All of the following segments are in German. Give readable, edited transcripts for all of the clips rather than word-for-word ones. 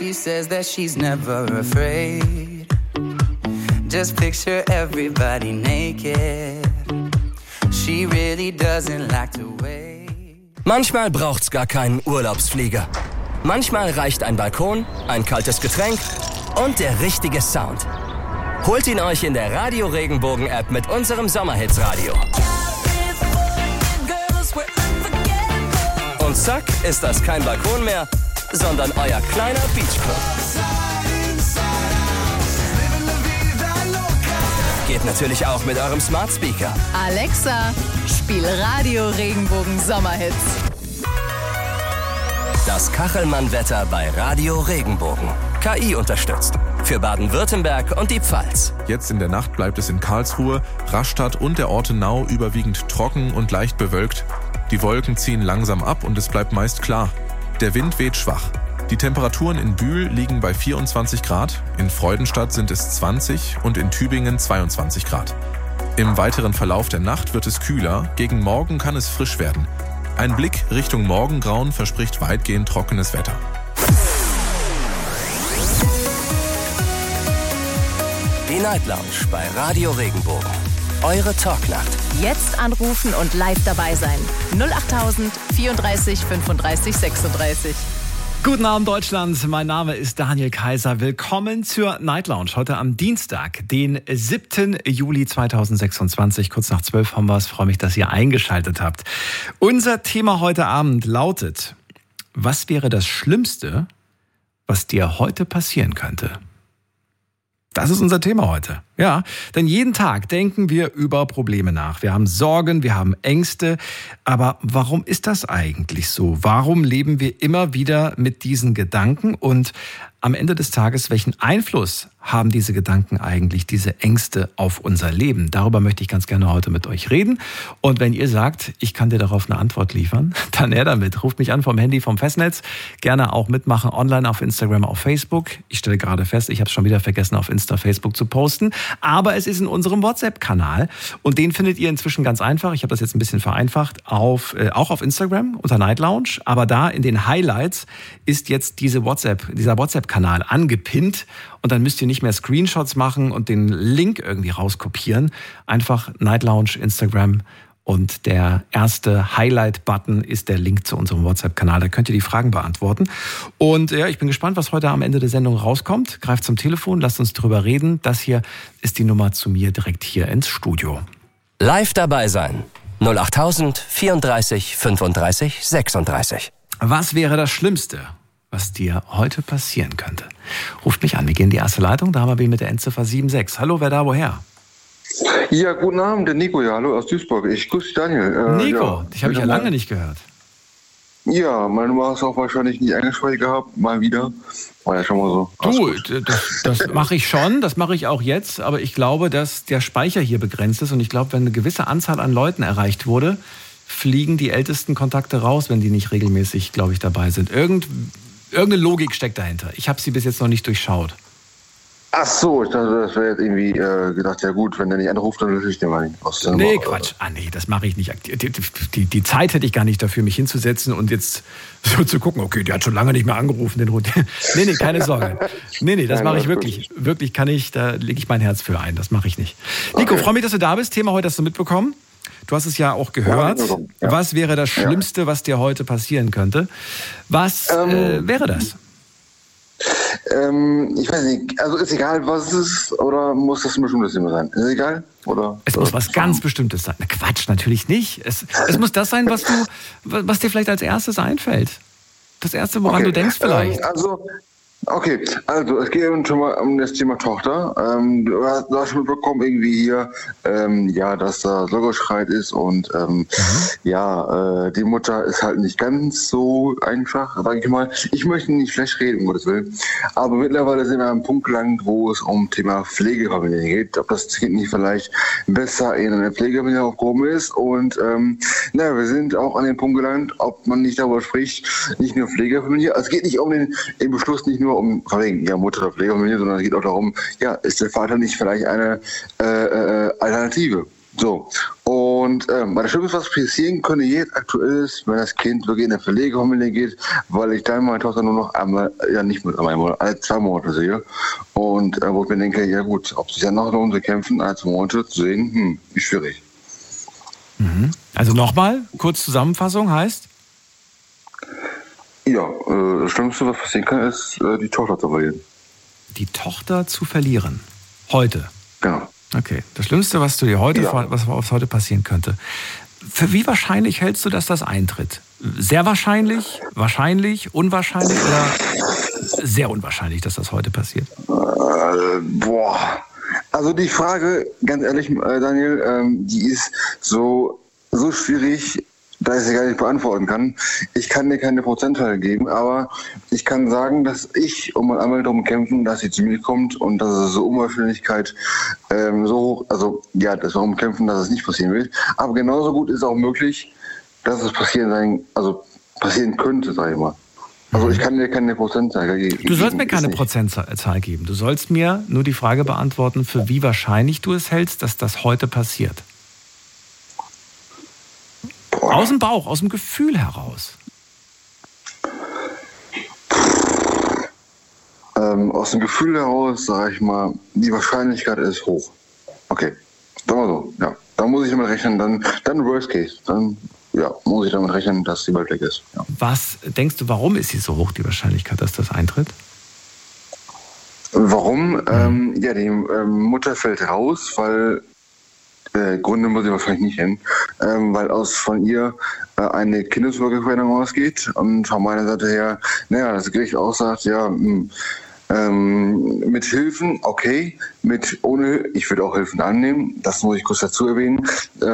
she says that she's never afraid. Just picture everybody naked. She really doesn't like to wait. Manchmal braucht's gar keinen Urlaubsflieger. Manchmal reicht ein Balkon, ein kaltes Getränk und der richtige Sound. Holt ihn euch in der Radio Regenbogen App mit unserem Sommerhits-Radio. Und zack, ist das kein Balkon mehr, sondern euer kleiner Beachclub. Geht natürlich auch mit eurem Smart Speaker. Alexa, spiel Radio Regenbogen Sommerhits. Das Kachelmann-Wetter bei Radio Regenbogen. KI unterstützt. Für Baden-Württemberg und die Pfalz. Jetzt in der Nacht bleibt es in Karlsruhe, Rastatt und der Ortenau überwiegend trocken und leicht bewölkt. Die Wolken ziehen langsam ab und es bleibt meist klar. Der Wind weht schwach. Die Temperaturen in Bühl liegen bei 24 Grad, in Freudenstadt sind es 20 und in Tübingen 22 Grad. Im weiteren Verlauf der Nacht wird es kühler, gegen Morgen kann es frisch werden. Ein Blick Richtung Morgengrauen verspricht weitgehend trockenes Wetter. Die Night Lounge bei Radio Regenbogen. Eure Talknacht. Jetzt anrufen und live dabei sein. 08000 34 35 36. Guten Abend Deutschland, mein Name ist Daniel Kaiser. Willkommen zur Night Lounge. Heute am Dienstag, den 7. Juli 2026. Kurz nach 12 haben wir es. Freue mich, dass ihr eingeschaltet habt. Unser Thema heute Abend lautet: Was wäre das Schlimmste, was dir heute passieren könnte? Das ist unser Thema heute. Ja, denn jeden Tag denken wir über Probleme nach. Wir haben Sorgen, wir haben Ängste. Aber warum ist das eigentlich so? Warum leben wir immer wieder mit diesen Gedanken? Und am Ende des Tages, welchen Einfluss haben diese Gedanken eigentlich, diese Ängste auf unser Leben? Darüber möchte ich ganz gerne heute mit euch reden. Und wenn ihr sagt, ich kann dir darauf eine Antwort liefern, dann her damit. Ruft mich an vom Handy, vom Festnetz. Gerne auch mitmachen, online auf Instagram, auf Facebook. Ich stelle gerade fest, ich habe es schon wieder vergessen, auf Insta, Facebook zu posten. Aber es ist in unserem WhatsApp-Kanal. Und den findet ihr inzwischen ganz einfach. Ich habe das jetzt ein bisschen vereinfacht. Auch auf Instagram unter Night Lounge. Aber da in den Highlights ist jetzt dieser WhatsApp-Kanal angepinnt. Und dann müsst ihr nicht mehr Screenshots machen und den Link irgendwie rauskopieren. Einfach Night Lounge, Instagram. Und der erste Highlight-Button ist der Link zu unserem WhatsApp-Kanal. Da könnt ihr die Fragen beantworten. Und ja, ich bin gespannt, was heute am Ende der Sendung rauskommt. Greift zum Telefon, lasst uns drüber reden. Das hier ist die Nummer zu mir direkt hier ins Studio. Live dabei sein. 08000 34 35 36. Was wäre das Schlimmste, was dir heute passieren könnte? Ruft mich an. Wir gehen in die erste Leitung. Da haben wir wen mit der Endziffer 76. Hallo, wer da, woher? Ja, guten Abend, der Nico, ja, hallo aus Duisburg. Ich grüße dich, Daniel. Nico, dich habe ich ja lange nicht gehört. Ja, meine Nummer hast du auch wahrscheinlich nicht eingespeichert gehabt, mal wieder. War ja schon mal so. Du, das mache ich schon, das mache ich auch jetzt, aber ich glaube, dass der Speicher hier begrenzt ist und ich glaube, wenn eine gewisse Anzahl an Leuten erreicht wurde, fliegen die ältesten Kontakte raus, wenn die nicht regelmäßig, glaube ich, dabei sind. Irgendeine Logik steckt dahinter. Ich habe sie bis jetzt noch nicht durchschaut. Ach so, ich dachte, das wäre jetzt irgendwie gedacht, ja gut, wenn der nicht anruft, dann löse ich den mal nicht aus. Nee, Quatsch. Nee, das mache ich nicht. Die Zeit hätte ich gar nicht dafür, mich hinzusetzen und jetzt so zu gucken, okay, der hat schon lange nicht mehr angerufen, den Hund. Nee, keine Sorge. Nee, das mache ich wirklich. Wirklich kann ich, da lege ich mein Herz für ein. Das mache ich nicht. Nico, freue mich, dass du da bist. Thema heute hast du mitbekommen. Du hast es ja auch gehört. Ja. Was wäre das Schlimmste, was dir heute passieren könnte? Was wäre das? Ich weiß nicht, also ist egal, was es ist, oder muss das ein bestimmtes Thema sein? Ist es egal? Oder? Es muss was ganz Bestimmtes sein. Na Quatsch, natürlich nicht. Es muss das sein, was dir vielleicht als erstes einfällt. Das Erste, woran du denkst vielleicht. Okay, also es geht schon mal um das Thema Tochter. Du hast schon mitbekommen, irgendwie hier, dass da Sorgestreit ist und die Mutter ist halt nicht ganz so einfach, sage ich mal. Ich möchte nicht schlecht reden, um Gottes Willen. Aber mittlerweile sind wir an einem Punkt gelangt, wo es um Thema Pflegefamilie geht. Ob das Kind nicht vielleicht besser in einer Pflegefamilie aufgehoben ist. Und wir sind auch an dem Punkt gelangt, ob man nicht darüber spricht, nicht nur Pflegefamilie. Es geht nicht um den Beschluss, nicht nur um Mutter oder Pflegefamilie, sondern es geht auch darum, ist der Vater nicht vielleicht eine Alternative? So, und bei der Schlimmste, was passieren könnte jetzt aktuell ist, wenn das Kind wirklich in eine Pflegefamilie geht, weil ich dann meine Tochter nur noch einmal, ja nicht mit einmal, alle 2 Monate sehe. Und wo ich mir denke, ja gut, ob sich dann noch lohnt zu kämpfen, alle 2 Monate zu sehen, ist schwierig. Also nochmal, kurz Zusammenfassung heißt? Ja, das Schlimmste, was passieren kann, ist, die Tochter zu verlieren. Die Tochter zu verlieren. Heute. Genau. Okay. Das Schlimmste, was was heute passieren könnte. Für wie wahrscheinlich hältst du, dass das eintritt? Sehr wahrscheinlich, wahrscheinlich, unwahrscheinlich oder sehr unwahrscheinlich, dass das heute passiert? Also die Frage, ganz ehrlich, Daniel, die ist so schwierig, dass ich sie gar nicht beantworten kann. Ich kann dir keine Prozentzahl geben, aber ich kann sagen, dass ich mal einmal darum kämpfen, dass sie zu mir kommt und dass es so Unwahrscheinlichkeit so hoch, also ja, das darum kämpfen, dass es nicht passieren wird. Aber genauso gut ist auch möglich, dass es passieren könnte, sag ich mal. Also ich kann dir keine Prozentzahl geben. Du sollst mir keine Prozentzahl geben. Du sollst mir nur die Frage beantworten, für wie wahrscheinlich du es hältst, dass das heute passiert. Aus dem Bauch, aus dem Gefühl heraus. Aus dem Gefühl heraus, sage ich mal, die Wahrscheinlichkeit ist hoch. Okay, sagen wir so, ja. Da muss ich damit rechnen, dann Worst Case. Dann muss ich damit rechnen, dass die bald weg ist. Ja. Was denkst du, warum ist sie so hoch, die Wahrscheinlichkeit, dass das eintritt? Warum? Die Mutter fällt raus, weil Gründe muss ich wahrscheinlich nicht nennen, weil von ihr eine Kindeswohlgefährdung ausgeht und von meiner Seite her, das Gericht auch sagt, mit Hilfen, okay, ohne, ich würde auch Hilfen annehmen, das muss ich kurz dazu erwähnen,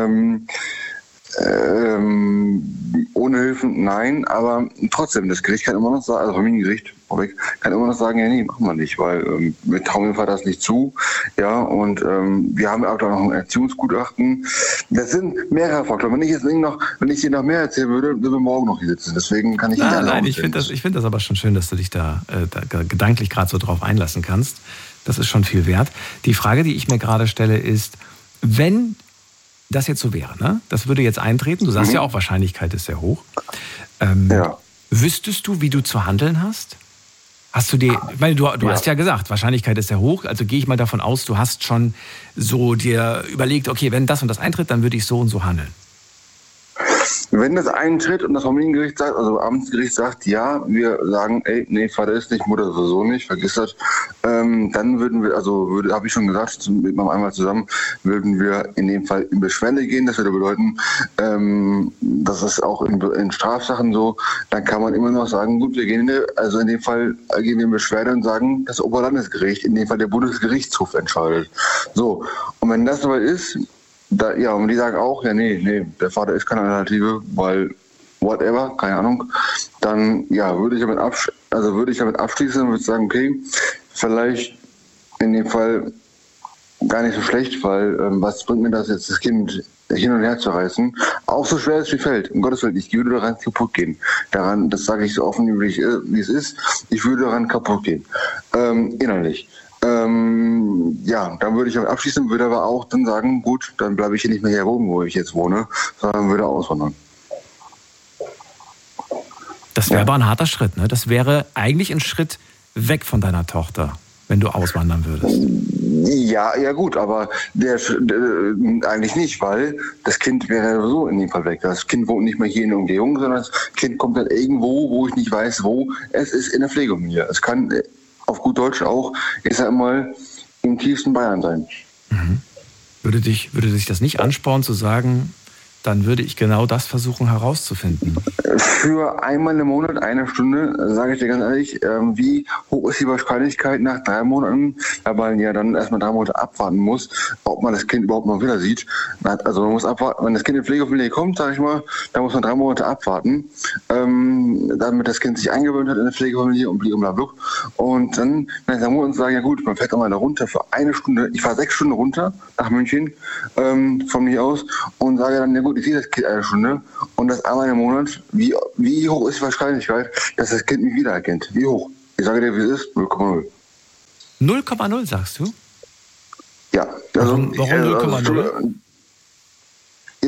ohne Hilfen, nein, aber trotzdem, das Gericht kann immer noch sagen, also Familiengericht, kann immer noch sagen, ja, nee, machen wir nicht, weil wir trauen dem Vater das nicht zu, ja, und wir haben auch noch ein Erziehungsgutachten. Das sind mehrere Faktoren. Wenn ich dir noch mehr erzählen würde, würden wir morgen noch hier sitzen. Deswegen kann ich nicht alles aufzählen. Ich finde das aber schon schön, dass du dich da gedanklich gerade so drauf einlassen kannst. Das ist schon viel wert. Die Frage, die ich mir gerade stelle, ist, wenn das jetzt so wäre, ne? Das würde jetzt eintreten. Du sagst ja auch, Wahrscheinlichkeit ist sehr hoch. Wüsstest du, wie du zu handeln hast? Hast du dir, ich meine, du hast ja gesagt, Wahrscheinlichkeit ist sehr hoch, also gehe ich mal davon aus, du hast schon so dir überlegt, okay, wenn das und das eintritt, dann würde ich so und so handeln. Wenn das eintritt und das Familiengericht sagt, also Amtsgericht sagt, ja, wir sagen, ey, nee, Vater ist nicht, Mutter sowieso nicht, vergiss das, dann würden wir, habe ich schon gesagt, mit meinem Anwalt zusammen, würden wir in dem Fall in Beschwerde gehen. Das würde bedeuten, das ist auch in Strafsachen so, dann kann man immer noch sagen, gut, wir gehen in dem Fall gehen wir in Beschwerde und sagen, das Oberlandesgericht, in dem Fall der Bundesgerichtshof entscheidet. So, und wenn das soweit ist, und die sagen auch, ja, nee, der Vater ist keine Alternative, weil whatever, keine Ahnung, dann würde ich damit abschließen und würde sagen, okay, vielleicht in dem Fall gar nicht so schlecht, weil was bringt mir das jetzt, das Kind hin und her zu reißen, auch so schwer es mir fällt, um Gottes Willen, ich würde daran kaputt gehen. Das sage ich so offen, wie es ist, ich würde daran kaputt gehen, innerlich. Dann würde ich damit abschließen, würde aber auch dann sagen, gut, dann bleibe ich hier nicht mehr hier oben, wo ich jetzt wohne, sondern würde auswandern. Das wäre aber ein harter Schritt, ne? Das wäre eigentlich ein Schritt weg von deiner Tochter, wenn du auswandern würdest. Ja, gut, aber eigentlich nicht, weil das Kind wäre so in dem Fall weg. Das Kind wohnt nicht mehr hier in der Umgebung, sondern das Kind kommt dann irgendwo, wo ich nicht weiß, wo. Es ist in der Pflegefamilie. Es kann auf gut Deutsch auch, ich sag mal, im tiefsten Bayern sein. Mhm. Würde dich das nicht anspornen zu sagen, dann würde ich genau das versuchen herauszufinden? Für einmal im Monat, 1 Stunde, sage ich dir ganz ehrlich, wie hoch ist die Wahrscheinlichkeit nach 3 Monaten, weil man ja dann erstmal 3 Monate abwarten muss, ob man das Kind überhaupt noch wieder sieht. Also man muss abwarten, wenn das Kind in Pflegefamilie kommt, sage ich mal, dann muss man 3 Monate abwarten, damit das Kind sich eingewöhnt hat in der Pflegefamilie und blablabla. Und dann nach 3 Monaten sagen, ja gut, man fährt einmal da runter für 1 Stunde, ich fahre 6 Stunden runter nach München, von mir aus, und sage dann, ja gut, ich sehe das Kind 1 Stunde und das einmal im Monat, wie hoch ist die Wahrscheinlichkeit, dass das Kind mich wiedererkennt? Wie hoch? Ich sage dir, wie es ist, 0,0. 0,0 sagst du? Ja. Warum 0,0?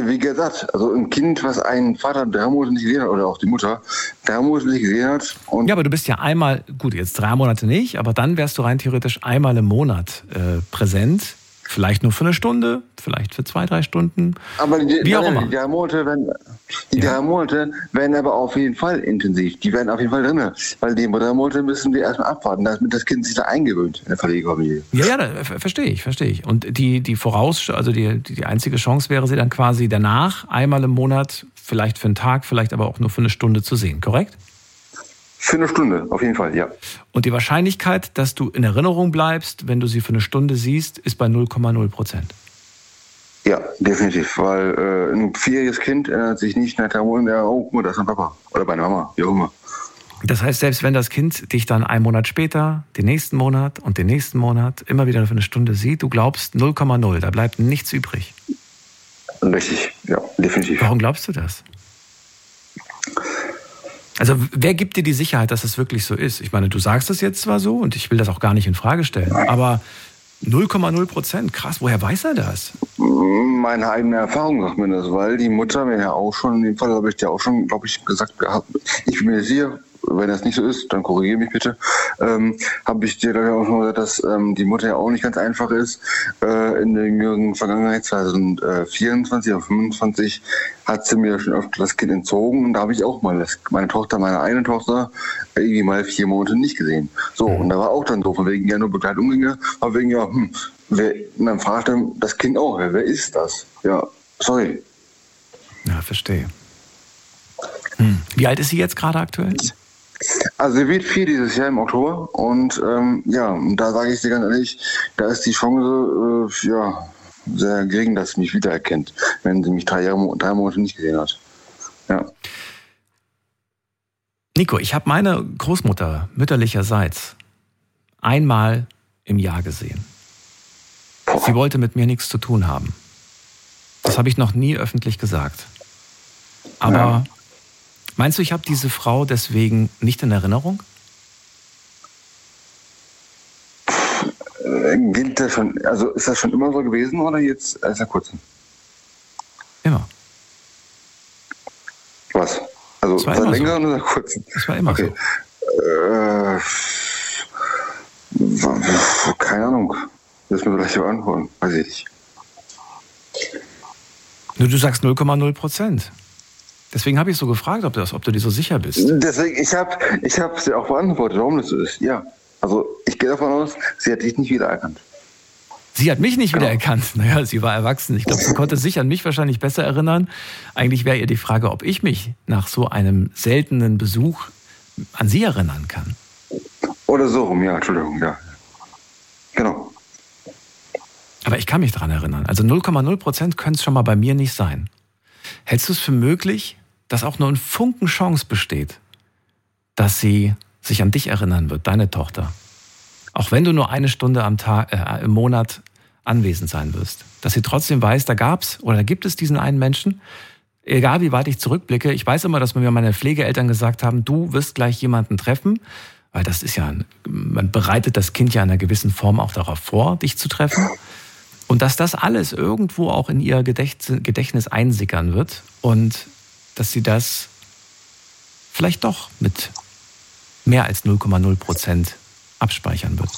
wie gesagt, also ein Kind, was ein Vater 3 Monate nicht gesehen hat, oder auch die Mutter 3 Monate nicht gesehen hat. Und Ja, aber du bist ja einmal, gut, jetzt 3 Monate nicht, aber dann wärst du rein theoretisch einmal im Monat präsent. Vielleicht nur für eine Stunde, vielleicht für 2-3 Stunden. aber Wie auch immer. die 3 Monate werden aber auf jeden Fall intensiv. Die werden auf jeden Fall drin. Weil die 3 Monate müssen wir erstmal abwarten, damit das Kind sich da eingewöhnt in der Pflegefamilie. Ja, verstehe ich. Und die einzige Chance wäre sie dann quasi danach einmal im Monat, vielleicht für einen Tag, vielleicht aber auch nur für eine Stunde zu sehen, korrekt? Für eine Stunde, auf jeden Fall, ja. Und die Wahrscheinlichkeit, dass du in Erinnerung bleibst, wenn du sie für eine Stunde siehst, ist bei 0,0%. Ja, definitiv. Weil ein 4-jähriges Kind erinnert sich nicht nach 3 Monaten, ja, oh, guck mal, da ist ein Papa. Oder bei einer Mama, wie auch immer. Das heißt, selbst wenn das Kind dich dann einen Monat später, den nächsten Monat und den nächsten Monat immer wieder für eine Stunde sieht, du glaubst 0,0, da bleibt nichts übrig. Richtig, ja, definitiv. Warum glaubst du das? Also wer gibt dir die Sicherheit, dass es wirklich so ist? Ich meine, du sagst das jetzt zwar so und ich will das auch gar nicht in Frage stellen, aber 0,0%, krass, woher weiß er das? Meine eigene Erfahrung sagt mir das, weil die Mutter mir ja auch schon, in dem Fall habe ich dir auch schon, glaube ich, gesagt gehabt, ich bin mir sicher, wenn das nicht so ist, dann korrigiere mich bitte, habe ich dir da auch schon gesagt, dass die Mutter ja auch nicht ganz einfach ist. In der jüngeren Vergangenheit, 2024 oder 2025, hat sie mir schon öfter das Kind entzogen und da habe ich auch mal meine eine Tochter, irgendwie mal 4 Monate nicht gesehen. So, und da war auch dann so, von wegen ja nur Begleitumgänge, aber wegen ja, und dann fragte das Kind auch, wer ist das? Ja, sorry. Ja, verstehe. Wie alt ist sie jetzt gerade aktuell? Also sie wird 4 dieses Jahr im Oktober und da sage ich dir ganz ehrlich, da ist die Chance sehr gering, dass sie mich wiedererkennt, wenn sie mich 3 Monate nicht gesehen hat. Ja. Nico, ich habe meine Großmutter mütterlicherseits einmal im Jahr gesehen. Sie wollte mit mir nichts zu tun haben. Das habe ich noch nie öffentlich gesagt. Aber meinst du, ich habe diese Frau deswegen nicht in Erinnerung? Gilt das schon, also ist das schon immer so gewesen oder jetzt erst seit kurzem? Immer. Was? Also seit länger oder seit kurzem? Das war immer so. Keine Ahnung. Das müssen wir gleich beantworten. Weiß ich nicht. Nur du sagst 0,0%. Deswegen habe ich so gefragt, ob du dir so sicher bist. Deswegen, ich hab sie auch beantwortet, warum das so ist. Ja. Also ich gehe davon aus, sie hat dich nicht wiedererkannt. Sie hat mich nicht wiedererkannt. Naja, sie war erwachsen. Ich glaube, sie konnte sich an mich wahrscheinlich besser erinnern. Eigentlich wäre ihr die Frage, ob ich mich nach so einem seltenen Besuch an sie erinnern kann. Oder so rum, ja, Entschuldigung, ja. Genau. Aber ich kann mich daran erinnern. Also 0,0% können es schon mal bei mir nicht sein. Hältst du es für möglich, dass auch nur ein Funken Chance besteht, dass sie sich an dich erinnern wird, deine Tochter? Auch wenn du nur 1 Stunde im Monat anwesend sein wirst. Dass sie trotzdem weiß, da gibt es diesen einen Menschen, egal wie weit ich zurückblicke. Ich weiß immer, dass mir meine Pflegeeltern gesagt haben, du wirst gleich jemanden treffen, weil das ist ja, man bereitet das Kind ja in einer gewissen Form auch darauf vor, dich zu treffen. Und dass das alles irgendwo auch in ihr Gedächtnis einsickern wird und dass sie das vielleicht doch mit mehr als 0,0% abspeichern wird.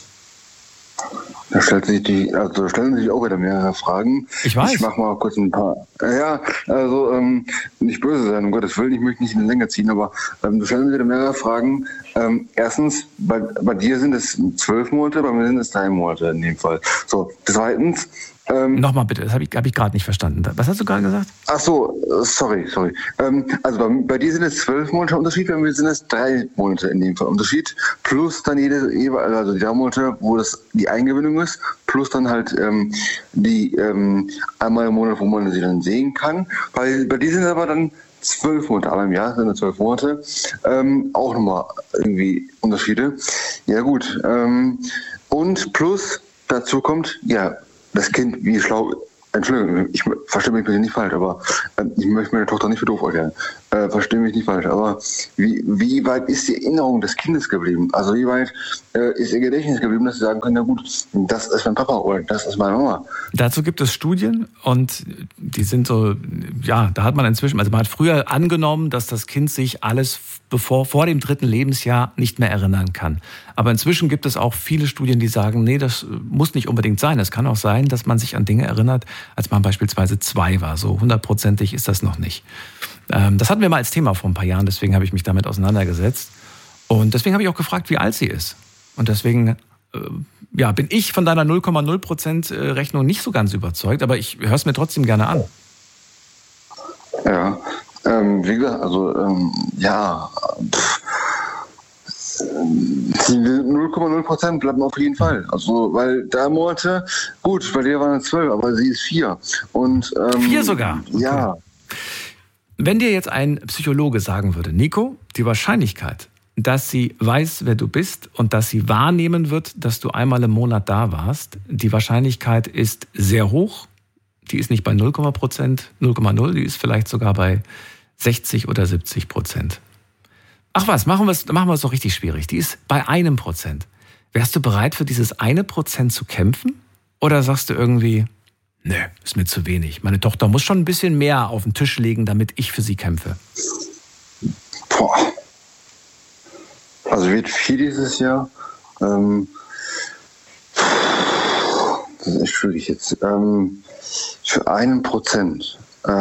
Da stellen sich auch wieder mehrere Fragen. Ich weiß. Ich mache mal kurz ein paar. Ja, also nicht böse sein, um Gottes Willen, ich möchte nicht in die Länge ziehen, aber du stellst wieder mehrere Fragen. Erstens, bei dir sind es 12 Monate, bei mir sind es 3 Monate in dem Fall. So, zweitens. Nochmal bitte, das hab ich gerade nicht verstanden. Was hast du gerade gesagt? Ach so, sorry. Also bei dir sind es 12 Monate Unterschied, bei mir sind es 3 Monate in dem Fall Unterschied. Plus dann also die 3 Monate, wo das die Eingewöhnung ist, plus dann halt die einmal im Monat, wo man sie dann sehen kann. Bei dir sind es aber dann 12 Monate, aber im Jahr sind es 12 Monate. Auch nochmal irgendwie Unterschiede. Ja gut. Und plus dazu kommt, ja, das Kind, wie schlau, Entschuldigung, ich verstehe mich bitte nicht falsch, aber ich möchte meine Tochter nicht für doof erklären. Verstehe mich nicht falsch, aber wie weit ist die Erinnerung des Kindes geblieben? Also wie weit ist ihr Gedächtnis geblieben, dass sie sagen können, na gut, das ist mein Papa oder das ist meine Mama? Dazu gibt es Studien und die sind so, ja, da hat man inzwischen, also man hat früher angenommen, dass das Kind sich alles vor dem 3. Lebensjahr nicht mehr erinnern kann. Aber inzwischen gibt es auch viele Studien, die sagen, nee, das muss nicht unbedingt sein. Es kann auch sein, dass man sich an Dinge erinnert, als man beispielsweise 2 war. So 100%ig ist das noch nicht. Das hatten wir mal als Thema vor ein paar Jahren, deswegen habe ich mich damit auseinandergesetzt. Und deswegen habe ich auch gefragt, wie alt sie ist. Und deswegen bin ich von deiner 0,0% Rechnung nicht so ganz überzeugt, aber ich höre es mir trotzdem gerne an. Ja, wie gesagt, also die 0,0% bleiben auf jeden Fall. Also, weil 3 Monate, gut, bei dir waren es 12, aber sie ist 4. Und, 4 sogar? Okay. Ja. Wenn dir jetzt ein Psychologe sagen würde, Nico, die Wahrscheinlichkeit, dass sie weiß, wer du bist und dass sie wahrnehmen wird, dass du einmal im Monat da warst, die Wahrscheinlichkeit ist sehr hoch. Die ist nicht bei 0,0, die ist vielleicht sogar bei 60 oder 70%. Ach was, machen wir es doch richtig schwierig. Die ist bei 1%. Wärst du bereit, für dieses 1% zu kämpfen? Oder sagst du irgendwie, nö, ist mir zu wenig. Meine Tochter muss schon ein bisschen mehr auf den Tisch legen, damit ich für sie kämpfe. Boah. Also wird 4 dieses Jahr. Das ist echt schwierig jetzt. Für 1%.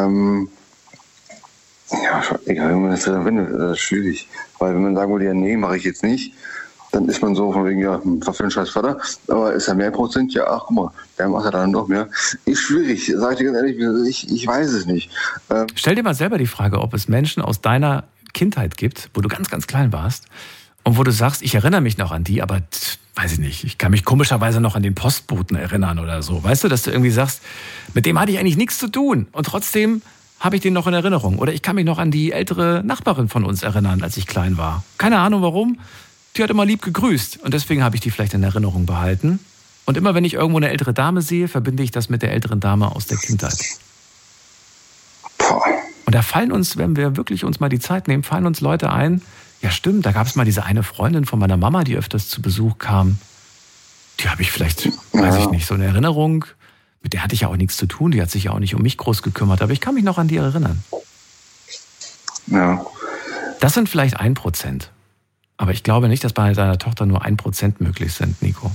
Ja, egal, wenn man das verwendet, das ist schwierig. Weil wenn man sagen würde, ja, nee, mache ich jetzt nicht, dann ist man so von wegen, ja, was für ein scheiß Vater. Aber ist ja mehr Prozent, ja, ach, guck mal, der macht ja dann doch mehr. Ist schwierig, sag ich dir ganz ehrlich, ich weiß es nicht. Stell dir mal selber die Frage, ob es Menschen aus deiner Kindheit gibt, wo du ganz, ganz klein warst und wo du sagst, ich erinnere mich noch an die, aber weiß ich nicht, ich kann mich komischerweise noch an den Postboten erinnern oder so. Weißt du, dass du irgendwie sagst, mit dem hatte ich eigentlich nichts zu tun und trotzdem habe ich den noch in Erinnerung. Oder ich kann mich noch an die ältere Nachbarin von uns erinnern, als ich klein war. Keine Ahnung warum. Die hat immer lieb gegrüßt und deswegen habe ich die vielleicht in Erinnerung behalten. Und immer wenn ich irgendwo eine ältere Dame sehe, verbinde ich das mit der älteren Dame aus der Kindheit. Und da fallen uns, wenn wir wirklich uns mal die Zeit nehmen, fallen uns Leute ein, ja stimmt, da gab es mal diese eine Freundin von meiner Mama, die öfters zu Besuch kam. Die habe ich vielleicht, weiß ich nicht, so eine Erinnerung. Mit der hatte ich ja auch nichts zu tun, die hat sich ja auch nicht um mich groß gekümmert, aber ich kann mich noch an die erinnern. Ja. Das sind vielleicht 1%. Aber ich glaube nicht, dass bei deiner Tochter nur 1% möglich sind, Nico.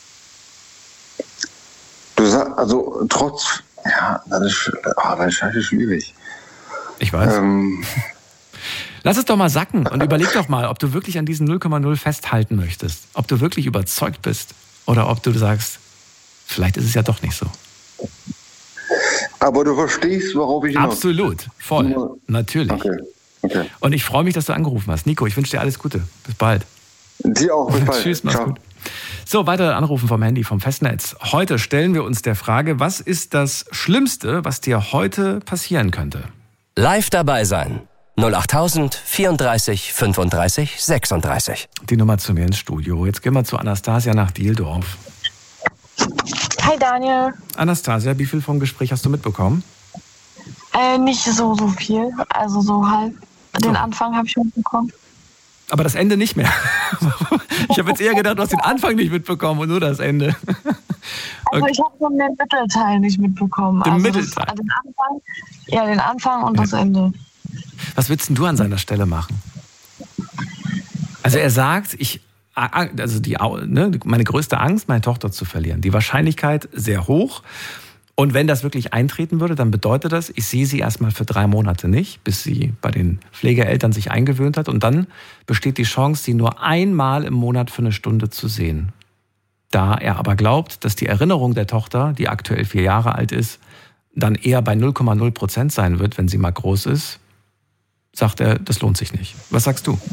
Du sagst, also trotz, ja, das ist schwierig. Ich weiß. Lass es doch mal sacken und überleg doch mal, ob du wirklich an diesen 0,0 festhalten möchtest. Ob du wirklich überzeugt bist oder ob du sagst, vielleicht ist es ja doch nicht so. Aber du verstehst, worauf ich hinaus. Absolut, voll, natürlich. Okay. Und ich freue mich, dass du angerufen hast. Nico, ich wünsche dir alles Gute. Bis bald. Dir auch, bis bald. Tschüss, mach's gut. So, weitere Anrufen vom Handy, vom Festnetz. Heute stellen wir uns der Frage, was ist das Schlimmste, was dir heute passieren könnte? Live dabei sein. 08000 34 35 36. Die Nummer zu mir ins Studio. Jetzt gehen wir zu Anastasia nach Dieldorf. Hi Daniel. Anastasia, wie viel vom Gespräch hast du mitbekommen? Nicht so viel. Also so halb. Den Anfang habe ich mitbekommen. Aber das Ende nicht mehr. Ich habe jetzt eher gedacht, du hast den Anfang nicht mitbekommen und nur das Ende. Also ich habe von den Mittelteil nicht mitbekommen. Den Mittelteil? Den Anfang und das Ende. Was würdest denn du an seiner Stelle machen? Also er sagt, meine größte Angst, meine Tochter zu verlieren. Die Wahrscheinlichkeit sehr hoch. Und wenn das wirklich eintreten würde, dann bedeutet das, ich sehe sie erstmal für 3 Monate nicht, bis sie bei den Pflegeeltern sich eingewöhnt hat. Und dann besteht die Chance, sie nur einmal im Monat für 1 Stunde zu sehen. Da er aber glaubt, dass die Erinnerung der Tochter, die aktuell 4 Jahre alt ist, dann eher bei 0,0% sein wird, wenn sie mal groß ist, sagt er, das lohnt sich nicht. Was sagst du?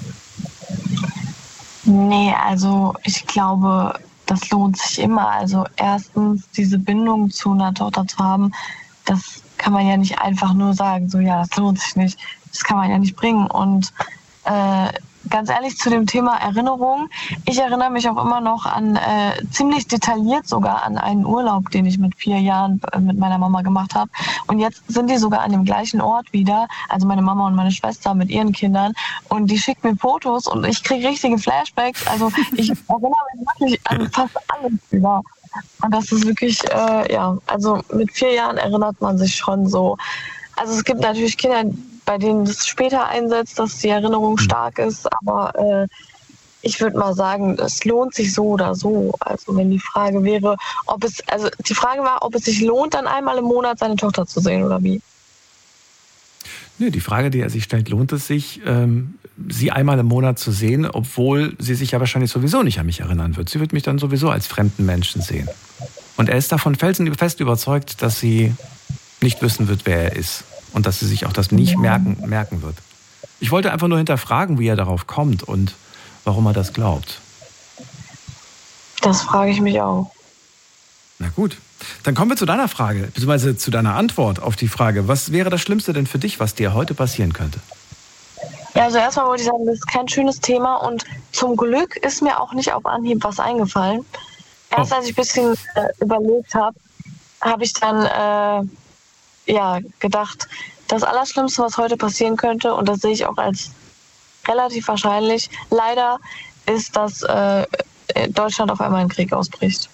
Nee, also ich glaube, das lohnt sich immer. Also erstens, diese Bindung zu einer Tochter zu haben, das kann man ja nicht einfach nur sagen, so ja, das lohnt sich nicht. Das kann man ja nicht bringen. Und ganz ehrlich zu dem Thema Erinnerung. Ich erinnere mich auch immer noch an, ziemlich detailliert sogar an einen Urlaub, den ich mit 4 Jahren mit meiner Mama gemacht habe. Und jetzt sind die sogar an dem gleichen Ort wieder, also meine Mama und meine Schwester mit ihren Kindern. Und die schickt mir Fotos und ich kriege richtige Flashbacks. Also ich erinnere mich wirklich an fast alles wieder. Und das ist wirklich, also mit 4 Jahren erinnert man sich schon so. Also es gibt natürlich Kinder, bei denen es später einsetzt, dass die Erinnerung stark ist, aber ich würde mal sagen, es lohnt sich so oder so. Also wenn die Frage wäre, ob es sich lohnt, dann einmal im Monat seine Tochter zu sehen oder wie? Nee, die Frage, die er sich stellt, lohnt es sich, sie einmal im Monat zu sehen, obwohl sie sich ja wahrscheinlich sowieso nicht an mich erinnern wird. Sie wird mich dann sowieso als fremden Menschen sehen. Und er ist davon felsenfest überzeugt, dass sie nicht wissen wird, wer er ist. Und dass sie sich auch das nicht merken wird. Ich wollte einfach nur hinterfragen, wie er darauf kommt und warum er das glaubt. Das frage ich mich auch. Na gut, dann kommen wir zu deiner Frage, beziehungsweise zu deiner Antwort auf die Frage. Was wäre das Schlimmste denn für dich, was dir heute passieren könnte? Ja, also erstmal wollte ich sagen, das ist kein schönes Thema und zum Glück ist mir auch nicht auf Anhieb was eingefallen. Erst als ich ein bisschen überlegt habe, habe ich dann gedacht, das Allerschlimmste, was heute passieren könnte, und das sehe ich auch als relativ wahrscheinlich, leider ist, dass Deutschland auf einmal einen Krieg ausbricht.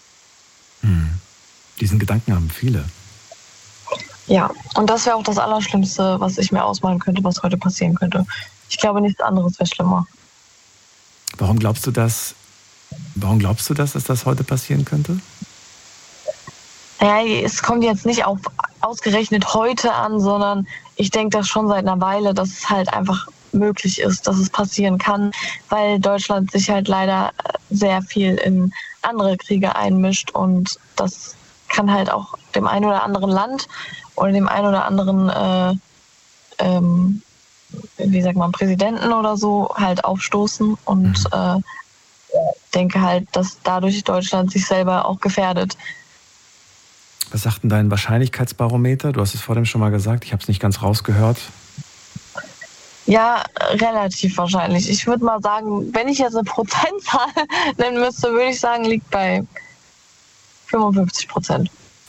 Diesen Gedanken haben viele. Ja, und das wäre auch das Allerschlimmste, was ich mir ausmalen könnte, was heute passieren könnte. Ich glaube, nichts anderes wäre schlimmer. Warum glaubst du, dass das heute passieren könnte? Naja, es kommt jetzt nicht auf ausgerechnet heute an, sondern ich denke das schon seit einer Weile, dass es halt einfach möglich ist, dass es passieren kann, weil Deutschland sich halt leider sehr viel in andere Kriege einmischt und das kann halt auch dem einen oder anderen Land oder dem einen oder anderen Präsidenten oder so halt aufstoßen und denke halt, dass dadurch Deutschland sich selber auch gefährdet. Was sagt denn dein Wahrscheinlichkeitsbarometer? Du hast es vorhin schon mal gesagt, ich habe es nicht ganz rausgehört. Ja, relativ wahrscheinlich. Ich würde mal sagen, wenn ich jetzt eine Prozentzahl nennen müsste, würde ich sagen, liegt bei 55%.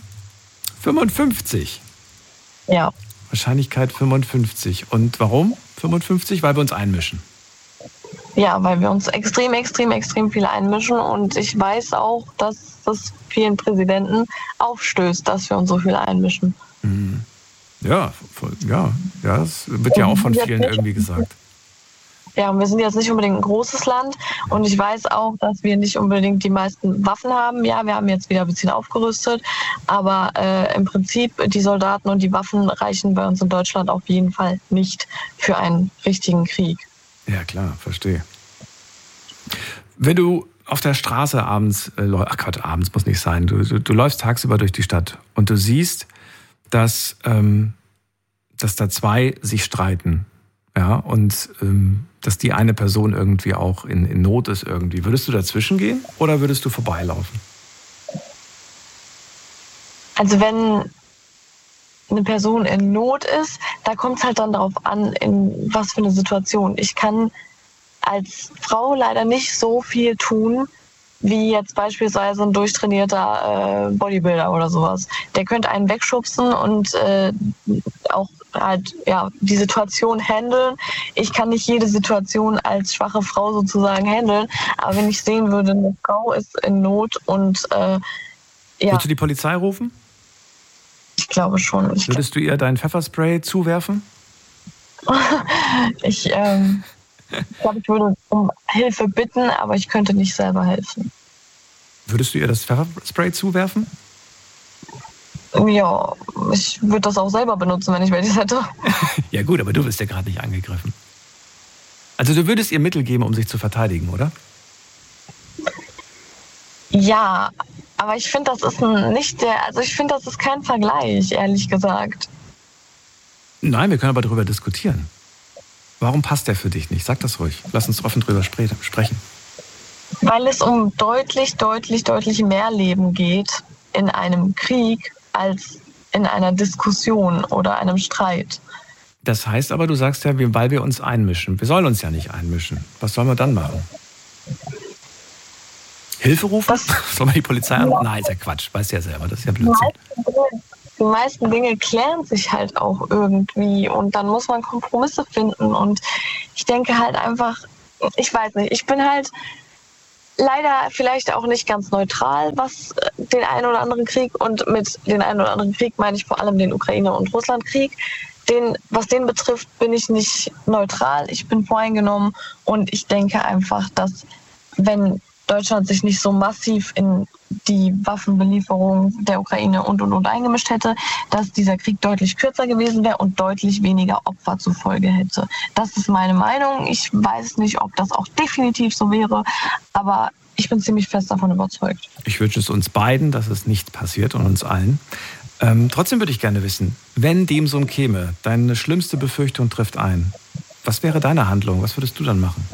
55? Ja. Wahrscheinlichkeit 55. Und warum 55? Weil wir uns einmischen. Ja, weil wir uns extrem viel einmischen und ich weiß auch, dass das vielen Präsidenten aufstößt, dass wir uns so viel einmischen. Ja, das wird ja auch von vielen irgendwie gesagt. Ja, und wir sind jetzt nicht unbedingt ein großes Land und ich weiß auch, dass wir nicht unbedingt die meisten Waffen haben. Ja, wir haben jetzt wieder ein bisschen aufgerüstet, aber im Prinzip die Soldaten und die Waffen reichen bei uns in Deutschland auf jeden Fall nicht für einen richtigen Krieg. Ja, klar, verstehe. Wenn du auf der Straße abends, abends muss nicht sein, du läufst tagsüber durch die Stadt und du siehst, dass da zwei sich streiten, ja, und dass die eine Person irgendwie auch in Not ist irgendwie. Würdest du dazwischen gehen oder würdest du vorbeilaufen? Also wenn eine Person in Not ist, da kommt es halt dann darauf an, in was für eine Situation. Ich kann als Frau leider nicht so viel tun, wie jetzt beispielsweise ein durchtrainierter Bodybuilder oder sowas. Der könnte einen wegschubsen und auch halt die Situation handeln. Ich kann nicht jede Situation als schwache Frau sozusagen handeln, aber wenn ich sehen würde, eine Frau ist in Not und Würdest du die Polizei rufen? Ich glaube schon. Würdest du ihr dein Pfefferspray zuwerfen? Ich glaube, ich würde um Hilfe bitten, aber ich könnte nicht selber helfen. Würdest du ihr das Pfefferspray zuwerfen? Ja, ich würde das auch selber benutzen, wenn ich welches hätte. Ja gut, aber du wirst ja gerade nicht angegriffen. Also du würdest ihr Mittel geben, um sich zu verteidigen, oder? Ja, aber ich finde, das ist das ist kein Vergleich, ehrlich gesagt. Nein, wir können aber darüber diskutieren. Warum passt der für dich nicht? Sag das ruhig. Lass uns offen drüber sprechen. Weil es um deutlich mehr Leben geht in einem Krieg als in einer Diskussion oder einem Streit. Das heißt aber, du sagst ja, weil wir uns einmischen. Wir sollen uns ja nicht einmischen. Was sollen wir dann machen? Hilfe rufen? Sollen wir die Polizei anrufen? Nein, ist ja Quatsch. Weißt ja selber, das ist ja Blödsinn. Die meisten Dinge klären sich halt auch irgendwie und dann muss man Kompromisse finden und ich denke halt einfach, ich weiß nicht, ich bin halt leider vielleicht auch nicht ganz neutral, was den einen oder anderen Krieg und mit den einen oder anderen Krieg meine ich vor allem den Ukraine- und Russlandkrieg. Was den betrifft, bin ich nicht neutral, ich bin voreingenommen und ich denke einfach, dass wenn Deutschland sich nicht so massiv in die Waffenbelieferung der Ukraine und eingemischt hätte, dass dieser Krieg deutlich kürzer gewesen wäre und deutlich weniger Opfer zur Folge hätte. Das ist meine Meinung. Ich weiß nicht, ob das auch definitiv so wäre, aber ich bin ziemlich fest davon überzeugt. Ich wünsche es uns beiden, dass es nicht passiert und uns allen. Trotzdem würde ich gerne wissen, wenn dem so käme, deine schlimmste Befürchtung trifft ein, was wäre deine Handlung? Was würdest du dann machen?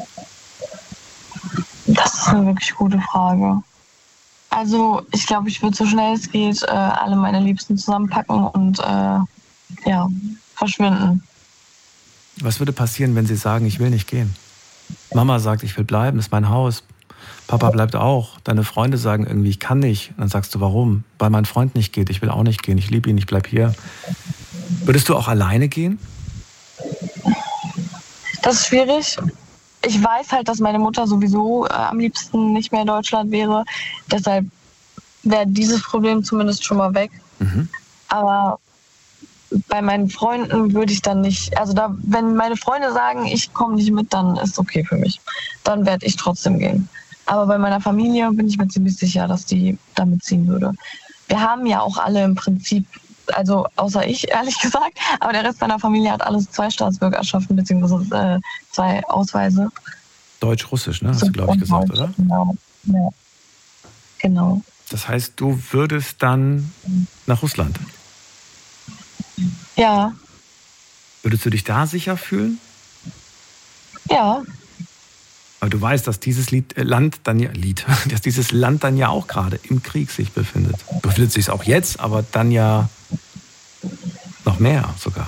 Das ist eine wirklich gute Frage. Also ich glaube, ich würde so schnell es geht alle meine Liebsten zusammenpacken und verschwinden. Was würde passieren, wenn sie sagen, ich will nicht gehen? Mama sagt, ich will bleiben, das ist mein Haus. Papa bleibt auch. Deine Freunde sagen irgendwie, ich kann nicht. Und dann sagst du, warum? Weil mein Freund nicht geht, ich will auch nicht gehen, ich liebe ihn, ich bleib hier. Würdest du auch alleine gehen? Das ist schwierig. Ich weiß halt, dass meine Mutter sowieso am liebsten nicht mehr in Deutschland wäre. Deshalb wäre dieses Problem zumindest schon mal weg. Mhm. Aber bei meinen Freunden würde ich dann nicht, also wenn meine Freunde sagen, ich komme nicht mit, dann ist okay für mich. Dann werde ich trotzdem gehen. Aber bei meiner Familie bin ich mir ziemlich sicher, dass die da mitziehen würde. Wir haben ja auch alle im Prinzip, also außer ich, ehrlich gesagt, aber der Rest meiner Familie hat alles 2 Staatsbürgerschaften, beziehungsweise 2 Ausweise. Deutsch-Russisch, ne? Hast du, glaube ich, gesagt, oder? Genau. Ja. Genau. Das heißt, du würdest dann nach Russland? Ja. Würdest du dich da sicher fühlen? Ja. Aber du weißt, dass dieses Land dann ja auch gerade im Krieg sich befindet. Befindet sich auch jetzt, aber dann ja noch mehr sogar.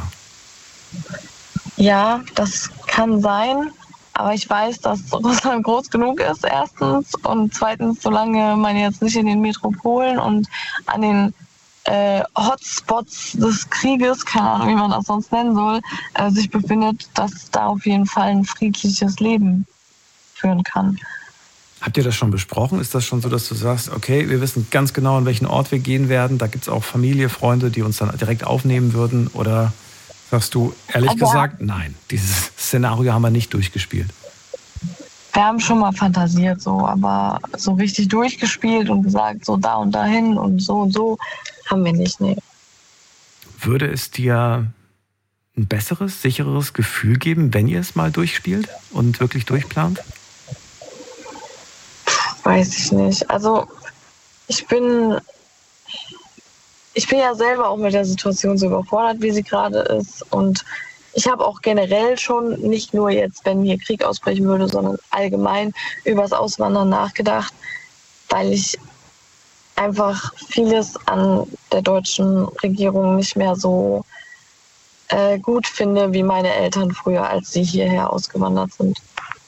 Ja, das kann sein. Aber ich weiß, dass Russland groß genug ist, erstens. Und zweitens, solange man jetzt nicht in den Metropolen und an den Hotspots des Krieges, keine Ahnung, wie man das sonst nennen soll, sich befindet, dass da auf jeden Fall ein friedliches Leben führen kann. Habt ihr das schon besprochen? Ist das schon so, dass du sagst, okay, wir wissen ganz genau, an welchen Ort wir gehen werden, da gibt es auch Familie, Freunde, die uns dann direkt aufnehmen würden? Oder sagst du ehrlich gesagt, nein, dieses Szenario haben wir nicht durchgespielt? Wir haben schon mal fantasiert, aber so richtig durchgespielt und gesagt, so da und dahin und so haben wir nicht, nee. Würde es dir ein besseres, sichereres Gefühl geben, wenn ihr es mal durchspielt und wirklich durchplant? Weiß ich nicht. Also ich bin ja selber auch mit der Situation so überfordert, wie sie gerade ist. Und ich habe auch generell schon, nicht nur jetzt, wenn hier Krieg ausbrechen würde, sondern allgemein über das Auswandern nachgedacht, weil ich einfach vieles an der deutschen Regierung nicht mehr so gut finde, wie meine Eltern früher, als sie hierher ausgewandert sind.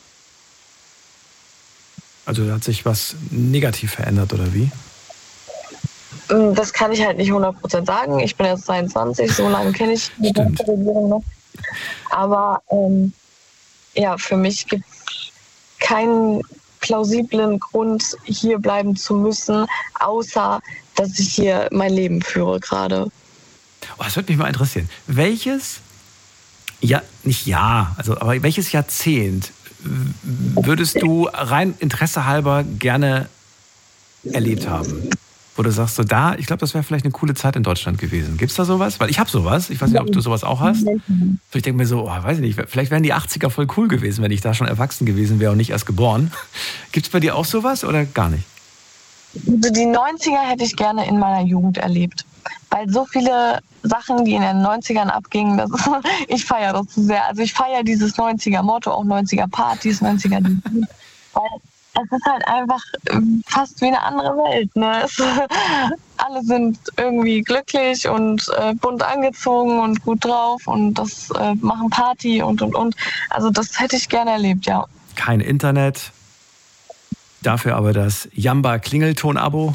Also da hat sich was negativ verändert, oder wie? Das kann ich halt nicht 100% sagen. Ich bin jetzt 22, so lange kenne ich die deutsche Regierung noch. Aber für mich gibt es keinen plausiblen Grund, hier bleiben zu müssen, außer dass ich hier mein Leben führe gerade. Oh, das würde mich mal interessieren. Welches Jahrzehnt würdest du rein Interesse halber gerne erlebt haben? Wo du sagst, ich glaube, das wäre vielleicht eine coole Zeit in Deutschland gewesen. Gibt es da sowas? Weil ich habe sowas. Ich weiß nicht, ob du sowas auch hast. Ich denke mir weiß ich nicht, vielleicht wären die 80er voll cool gewesen, wenn ich da schon erwachsen gewesen wäre und nicht erst geboren. Gibt es bei dir auch sowas oder gar nicht? Die 90er hätte ich gerne in meiner Jugend erlebt. Weil so viele Sachen, die in den 90ern abgingen, ich feiere das zu sehr. Also ich feiere dieses 90er-Motto, auch 90er-Partys, 90er. Weil es ist halt einfach fast wie eine andere Welt. Ne? alle sind irgendwie glücklich und bunt angezogen und gut drauf und das machen Party und. Also das hätte ich gerne erlebt, ja. Kein Internet, dafür aber das Jamba-Klingelton-Abo.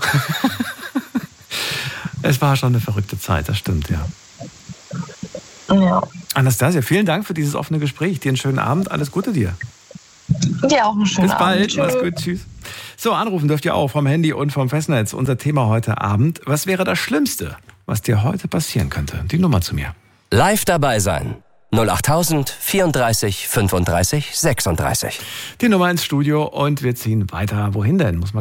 Es war schon eine verrückte Zeit, das stimmt, ja. Ja. Anastasia, vielen Dank für dieses offene Gespräch. Dir einen schönen Abend, alles Gute dir. Dir auch einen schönen Bis bald, Abend. mach's gut, tschüss. So, anrufen dürft ihr auch vom Handy und vom Festnetz. Unser Thema heute Abend: Was wäre das Schlimmste, was dir heute passieren könnte? Die Nummer zu mir. Live dabei sein. 08000 34 35 36. Die Nummer ins Studio und wir ziehen weiter. Wohin denn? Muss man